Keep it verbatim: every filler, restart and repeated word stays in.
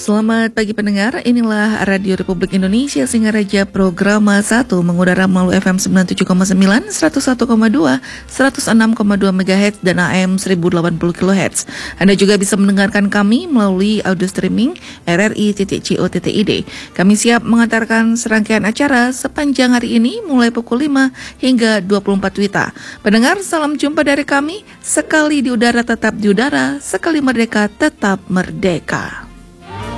Selamat pagi pendengar, inilah Radio Republik Indonesia Singaraja Programa satu mengudara melalui F M sembilan puluh tujuh koma sembilan, seratus satu koma dua, seratus enam koma dua megahertz dan A M seribu delapan puluh kilohertz. Anda juga bisa mendengarkan kami melalui audio streaming r r i titik co titik i d. Kami siap mengantarkan serangkaian acara sepanjang hari ini mulai pukul lima hingga dua puluh empat wita. Pendengar, salam jumpa dari kami, sekali di udara tetap di udara, sekali merdeka tetap merdeka.